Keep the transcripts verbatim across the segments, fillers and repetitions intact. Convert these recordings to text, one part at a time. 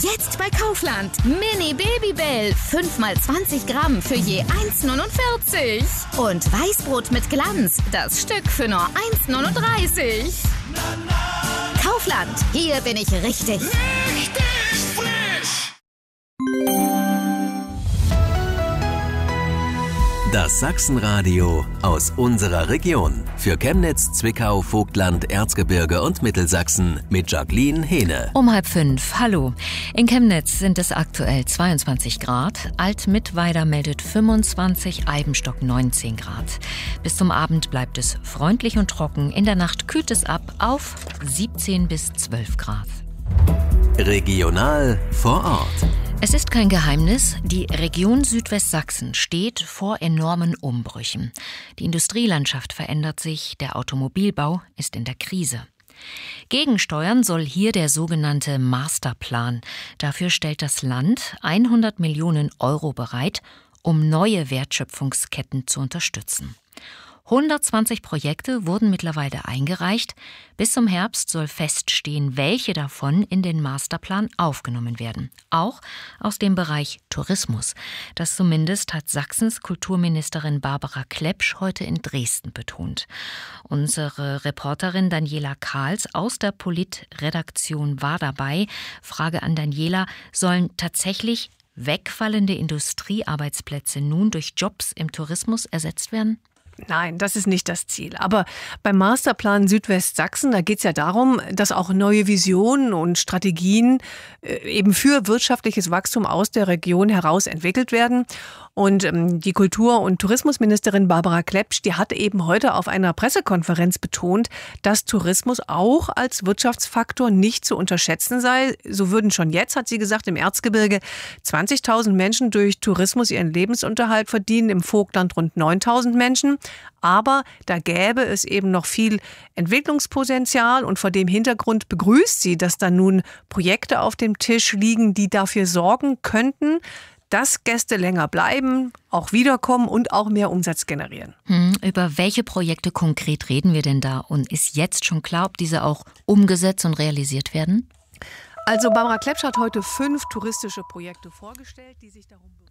Jetzt bei Kaufland. Mini Babybell. fünf mal zwanzig Gramm für je eins neunundvierzig. Und Weißbrot mit Glanz. Das Stück für nur eins neununddreißig. Kaufland. Hier bin ich richtig. Richtig frisch. Das Sachsenradio aus unserer Region. Für Chemnitz, Zwickau, Vogtland, Erzgebirge und Mittelsachsen mit Jacqueline Hehne. Um halb fünf. Hallo. In Chemnitz sind es aktuell zweiundzwanzig Grad. Alt-Mittweida meldet fünfundzwanzig, Eibenstock neunzehn Grad. Bis zum Abend bleibt es freundlich und trocken. In der Nacht kühlt es ab auf siebzehn bis zwölf Grad. Regional vor Ort. Es ist kein Geheimnis, die Region Südwestsachsen steht vor enormen Umbrüchen. Die Industrielandschaft verändert sich, der Automobilbau ist in der Krise. Gegensteuern soll hier der sogenannte Masterplan. Dafür stellt das Land hundert Millionen Euro bereit, um neue Wertschöpfungsketten zu unterstützen. hundertzwanzig Projekte wurden mittlerweile eingereicht. Bis zum Herbst soll feststehen, welche davon in den Masterplan aufgenommen werden. Auch aus dem Bereich Tourismus. Das zumindest hat Sachsens Kulturministerin Barbara Klepsch heute in Dresden betont. Unsere Reporterin Daniela Kahls aus der Polit-Redaktion war dabei. Frage an Daniela: Sollen tatsächlich wegfallende Industriearbeitsplätze nun durch Jobs im Tourismus ersetzt werden? Nein, das ist nicht das Ziel. Aber beim Masterplan Südwestsachsen, da geht es ja darum, dass auch neue Visionen und Strategien äh, eben für wirtschaftliches Wachstum aus der Region heraus entwickelt werden. Und ähm, die Kultur- und Tourismusministerin Barbara Klepsch, die hat eben heute auf einer Pressekonferenz betont, dass Tourismus auch als Wirtschaftsfaktor nicht zu unterschätzen sei. So würden schon jetzt, hat sie gesagt, im Erzgebirge zwanzigtausend Menschen durch Tourismus ihren Lebensunterhalt verdienen, im Vogtland rund neuntausend Menschen. Aber da gäbe es eben noch viel Entwicklungspotenzial und vor dem Hintergrund begrüßt sie, dass da nun Projekte auf dem Tisch liegen, die dafür sorgen könnten, dass Gäste länger bleiben, auch wiederkommen und auch mehr Umsatz generieren. Hm, über welche Projekte konkret reden wir denn da? Und ist jetzt schon klar, ob diese auch umgesetzt und realisiert werden? Also Barbara Klepsch hat heute fünf touristische Projekte vorgestellt, die sich darum beworben.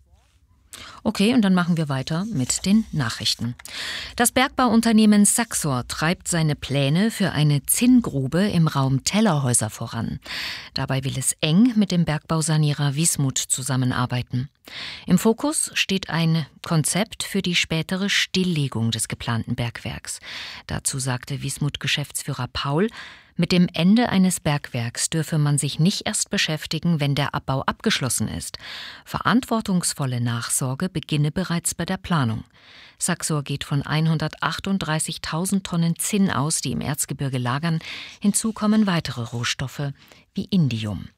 Okay, und dann machen wir weiter mit den Nachrichten. Das Bergbauunternehmen Saxor treibt seine Pläne für eine Zinngrube im Raum Tellerhäuser voran. Dabei will es eng mit dem Bergbausanierer Wismut zusammenarbeiten. Im Fokus steht ein Konzept für die spätere Stilllegung des geplanten Bergwerks. Dazu sagte Wismut-Geschäftsführer Paul: Mit dem Ende eines Bergwerks dürfe man sich nicht erst beschäftigen, wenn der Abbau abgeschlossen ist. Verantwortungsvolle Nachsorge beginne bereits bei der Planung. Saxor geht von hundertachtunddreißigtausend Tonnen Zinn aus, die im Erzgebirge lagern. Hinzu kommen weitere Rohstoffe wie Indium.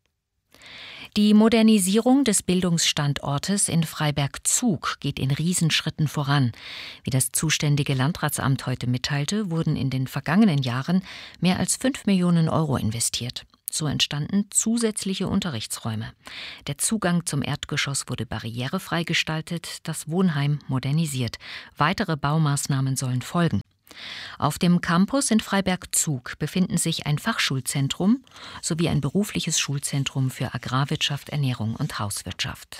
Die Modernisierung des Bildungsstandortes in Freiberg-Zug geht in Riesenschritten voran. Wie das zuständige Landratsamt heute mitteilte, wurden in den vergangenen Jahren mehr als fünf Millionen Euro investiert. So entstanden zusätzliche Unterrichtsräume. Der Zugang zum Erdgeschoss wurde barrierefrei gestaltet, das Wohnheim modernisiert. Weitere Baumaßnahmen sollen folgen. Auf dem Campus in Freiberg-Zug befinden sich ein Fachschulzentrum sowie ein berufliches Schulzentrum für Agrarwirtschaft, Ernährung und Hauswirtschaft.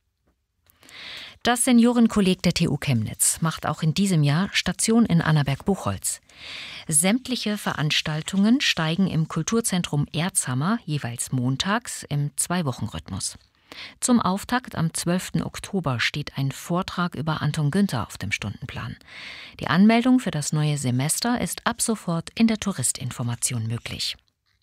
Das Seniorenkolleg der T U Chemnitz macht auch in diesem Jahr Station in Annaberg-Buchholz. Sämtliche Veranstaltungen steigen im Kulturzentrum Erzhammer jeweils montags im Zwei-Wochen-Rhythmus. Zum Auftakt am zwölften Oktober steht ein Vortrag über Anton Günther auf dem Stundenplan. Die Anmeldung für das neue Semester ist ab sofort in der Touristinformation möglich.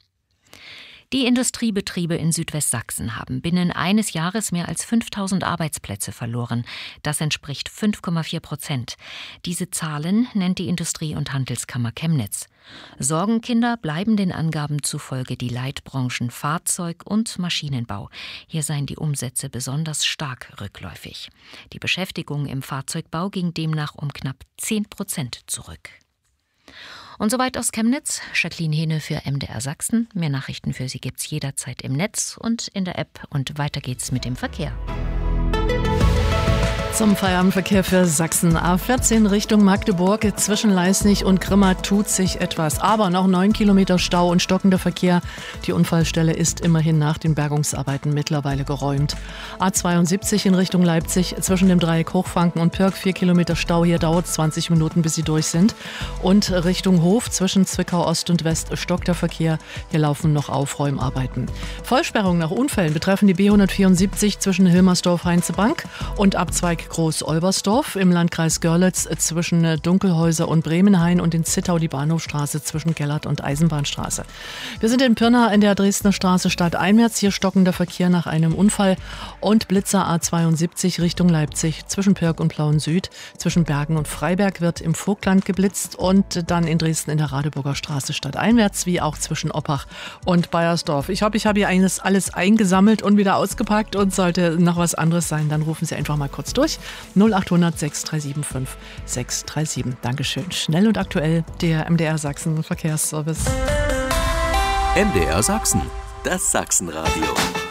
Die Industriebetriebe in Südwestsachsen haben binnen eines Jahres mehr als fünftausend Arbeitsplätze verloren. Das entspricht fünf Komma vier Prozent. Diese Zahlen nennt die Industrie- und Handelskammer Chemnitz. Sorgenkinder bleiben den Angaben zufolge die Leitbranchen Fahrzeug- und Maschinenbau. Hier seien die Umsätze besonders stark rückläufig. Die Beschäftigung im Fahrzeugbau ging demnach um knapp zehn Prozent zurück. Und soweit aus Chemnitz, Jacqueline Hehne für M D R Sachsen. Mehr Nachrichten für Sie gibt's jederzeit im Netz und in der App. Und weiter geht's mit dem Verkehr. Zum Feierabendverkehr für Sachsen. A vierzehn Richtung Magdeburg. Zwischen Leisnig und Grimma tut sich etwas. Aber noch neun Kilometer Stau und stockender Verkehr. Die Unfallstelle ist immerhin nach den Bergungsarbeiten mittlerweile geräumt. A zweiundsiebzig in Richtung Leipzig. Zwischen dem Dreieck Hochfranken und Pörg vier Kilometer Stau. Hier dauert es zwanzig Minuten, bis sie durch sind. Und Richtung Hof zwischen Zwickau Ost und West stockt der Verkehr. Hier laufen noch Aufräumarbeiten. Vollsperrung nach Unfällen betreffen die B hundertvierundsiebzig zwischen Hilmersdorf-Heinzebank und Abzweig Groß-Olbersdorf, im Landkreis Görlitz zwischen Dunkelhäuser und Bremenhain und in Zittau die Bahnhofstraße zwischen Gellert und Eisenbahnstraße. Wir sind in Pirna in der Dresdner Straße stadteinwärts. Hier stockender Verkehr nach einem Unfall und Blitzer A zweiundsiebzig Richtung Leipzig zwischen Pörg und Plauen Süd. Zwischen Bergen und Freiberg wird im Vogtland geblitzt und dann in Dresden in der Radeburger Straße stadteinwärts, wie auch zwischen Oppach und Baiersdorf. Ich hoffe, ich habe hier alles, alles eingesammelt und wieder ausgepackt, und sollte noch was anderes sein, dann rufen Sie einfach mal kurz durch. null acht hundert sechs drei sieben fünf sechs drei sieben. Dankeschön. Schnell und aktuell, der M D R Sachsen Verkehrsservice. M D R Sachsen, das Sachsenradio.